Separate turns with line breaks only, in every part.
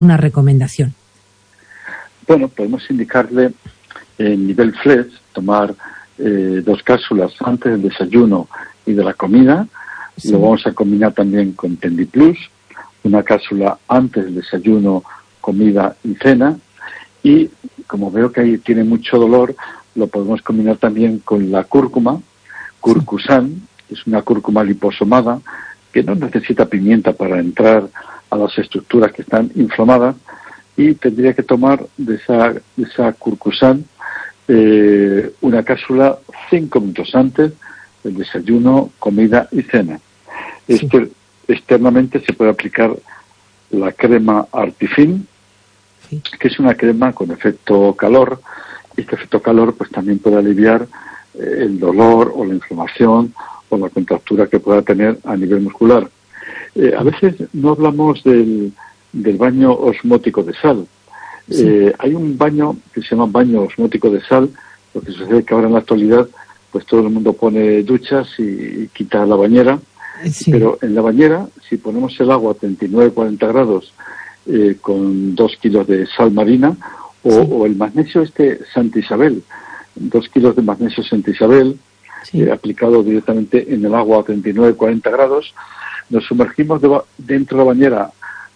una recomendación.
Bueno, podemos indicarle en nivel flex tomar 2 cápsulas antes del desayuno y de la comida. Sí. Lo vamos a combinar también con Tendiplus, una cápsula antes del desayuno, comida y cena. Y como veo que ahí tiene mucho dolor, lo podemos combinar también con la cúrcuma, Curcusan, que es una cúrcuma liposomada que no necesita pimienta para entrar a las estructuras que están inflamadas, y tendría que tomar de esa Curcusan una cápsula 5 minutos antes del desayuno, comida y cena. Sí. Externamente se puede aplicar la crema Artifin, sí, que es una crema con efecto calor. Este efecto calor pues también puede aliviar el dolor o la inflamación o la contractura que pueda tener a nivel muscular. A veces no hablamos del baño osmótico de sal. Sí. Hay un baño que se llama baño osmótico de sal. Lo que sucede es que ahora en la actualidad pues todo el mundo pone duchas y quita la bañera. Sí. Pero en la bañera, si ponemos el agua a 39-40 grados con 2 kilos de sal marina, sí, o el magnesio Santa Isabel, 2 kilos de magnesio Santa Isabel, sí, aplicado directamente en el agua a 39-40 grados, nos sumergimos dentro de la bañera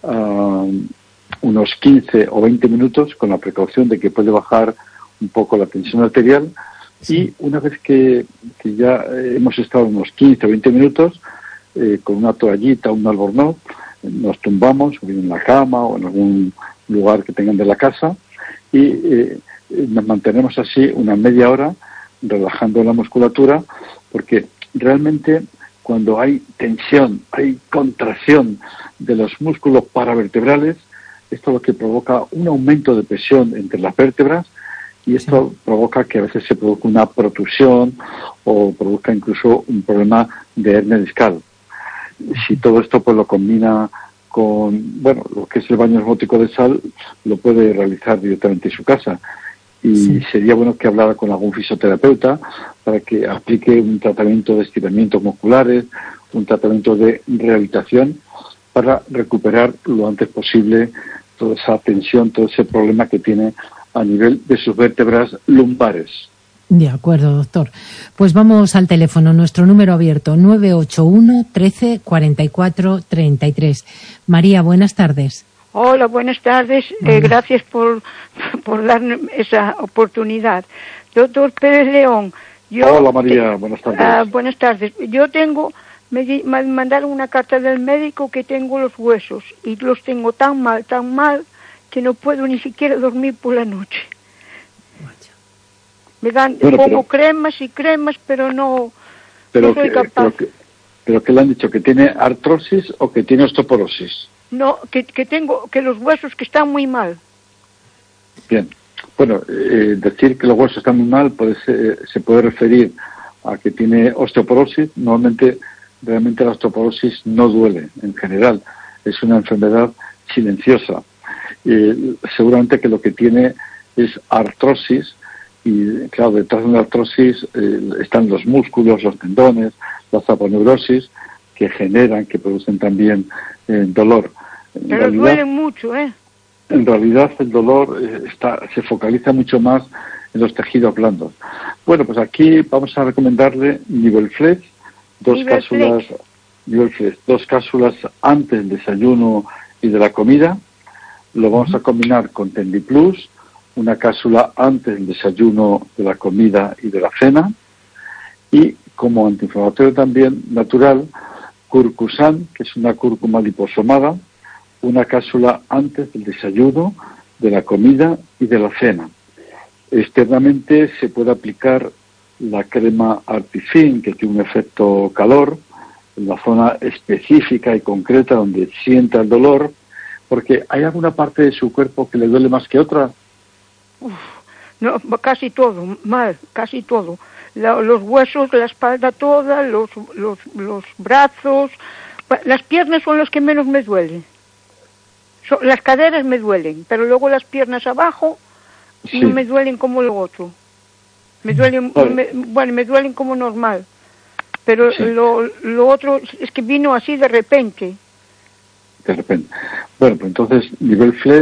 unos 15 o 20 minutos, con la precaución de que puede bajar un poco la tensión arterial, sí, y una vez que ya hemos estado unos 15 o 20 minutos, con una toallita, un albornoz, nos tumbamos en la cama o en algún lugar que tengan de la casa y nos mantenemos así una media hora relajando la musculatura, porque realmente cuando hay tensión, hay contracción de los músculos paravertebrales, esto es lo que provoca un aumento de presión entre las vértebras, y esto provoca que a veces se produzca una protrusión o produzca incluso un problema de hernia discal. Si todo esto pues lo combina con, lo que es el baño osmótico de sal, lo puede realizar directamente en su casa. Y sí, sería bueno que hablara con algún fisioterapeuta para que aplique un tratamiento de estiramientos musculares, un tratamiento de rehabilitación para recuperar lo antes posible toda esa tensión, todo ese problema que tiene a nivel de sus vértebras lumbares.
De acuerdo, doctor. Pues vamos al teléfono, nuestro número abierto, 981 13 44 33. María, buenas tardes.
Hola, buenas tardes. Gracias por darme esa oportunidad. Doctor Pérez León.
Hola, María, buenas tardes.
Buenas tardes. Me mandaron una carta del médico que tengo los huesos y los tengo tan mal, que no puedo ni siquiera dormir por la noche. Me dan, pongo cremas y cremas, pero no soy capaz.
¿Pero qué le han dicho? ¿Que tiene artrosis o que tiene osteoporosis?
No, que los huesos que están muy mal.
Bien. Bueno, decir que los huesos están muy mal se puede referir a que tiene osteoporosis. Normalmente, realmente la osteoporosis no duele en general. Es una enfermedad silenciosa. Seguramente que lo que tiene es artrosis. Y claro, detrás de una artrosis están los músculos, los tendones, las aponeurosis, que producen también dolor.
Pero duelen mucho, ¿eh?
En realidad el dolor se focaliza mucho más en los tejidos blandos. Bueno, pues aquí vamos a recomendarle Nivelflex, 2 cápsulas antes del desayuno y de la comida. Lo vamos a combinar con Tendiplus, una cápsula antes del desayuno, de la comida y de la cena, y como antiinflamatorio también natural, Curcusan, que es una cúrcuma liposomada, una cápsula antes del desayuno, de la comida y de la cena. Externamente se puede aplicar la crema Artifin, que tiene un efecto calor, en la zona específica y concreta donde sienta el dolor, porque ¿hay alguna parte de su cuerpo que le duele más que otra?
No, casi todo, casi todo. Los huesos, la espalda toda, los brazos, las piernas son los que menos me duelen. Las caderas me duelen, pero luego las piernas abajo no me duelen como lo otro. Me duelen, me duelen como normal. Pero lo otro es que vino así de repente.
Bueno, pues entonces, Nivelflex